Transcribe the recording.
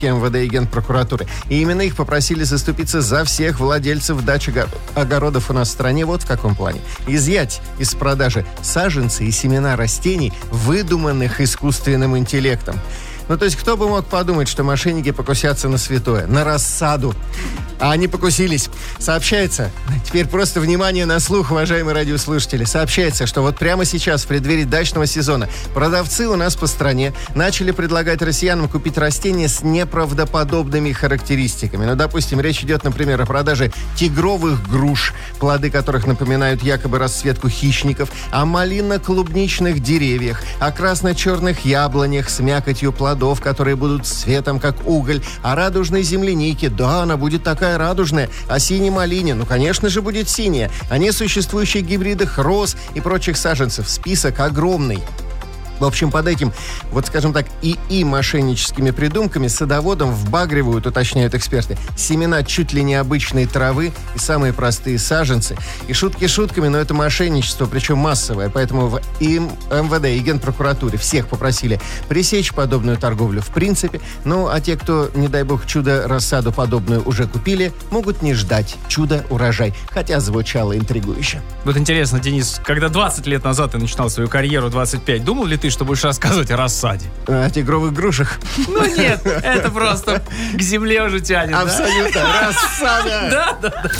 МВД и Генпрокуратуры. И именно их попросили заступиться за всех владельцев дач и огородов у нас в стране. Вот в каком плане. Изъять из продажи саженцы и семена растений, выдуманных искусственным интеллектом. Ну, то есть, кто бы мог подумать, что мошенники покусятся на святое, на рассаду. А они покусились. Сообщается, теперь просто внимание на слух, уважаемые радиослушатели. Сообщается, что вот прямо сейчас, в преддверии дачного сезона, продавцы у нас по стране начали предлагать россиянам купить растения с неправдоподобными характеристиками. Ну, допустим, речь идет, например, о продаже тигровых груш, плоды которых напоминают якобы расцветку хищников, о малинно-клубничных деревьях, о красно-черных яблонях с мякотью плодов, которые будут цветом, как уголь, о радужной землянике. Да, она будет такая радужная, о синей малине, ну, конечно же, будет синяя, о несуществующих гибридах роз и прочих саженцев. Список огромный. В общем, под этим, вот скажем так, ИИ мошенническими придумками садоводам вбагривают, уточняют эксперты, семена чуть ли не обычной травы и самые простые саженцы. И шутки шутками, но это мошенничество, причем массовое. Поэтому в МВД и Генпрокуратуре всех попросили пресечь подобную торговлю в принципе. Ну, а те, кто, не дай бог, чудо-рассаду подобную уже купили, могут не ждать чудо-урожай. Хотя звучало интригующе. Вот интересно, Денис, когда 20 лет назад ты начинал свою карьеру, 25, думал ли ты, что будешь рассказывать о рассаде? О тигровых грушах? Ну нет, это просто к земле уже тянет. Абсолютно. Да? Рассада! Да.